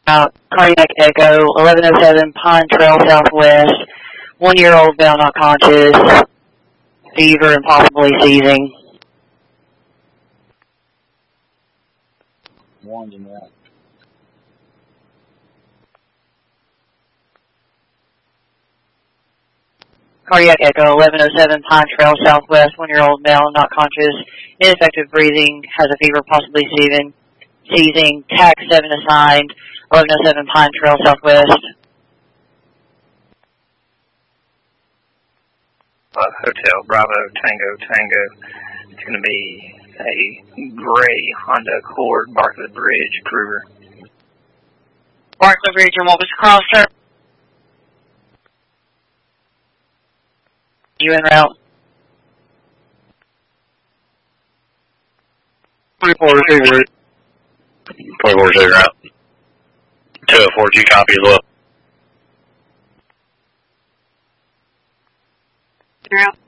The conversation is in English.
Cardiac Echo, 1107 Pine Trail Southwest, 1-year-old bound not conscious, fever and possibly seizing. One's in that. Cardiac Echo, 1107 Pine Trail Southwest, 1-year-old male, not conscious, ineffective breathing, has a fever, possibly seizing, TAC 7 assigned, 1107 Pine Trail Southwest. Hotel Bravo Tango. It's going to be a gray Honda Accord, Barclay Bridge, Kruger. Barclay Bridge, and what was the cross, sir? You en route? 24-2 route. 24-2 route. 204G copy as well. You're out.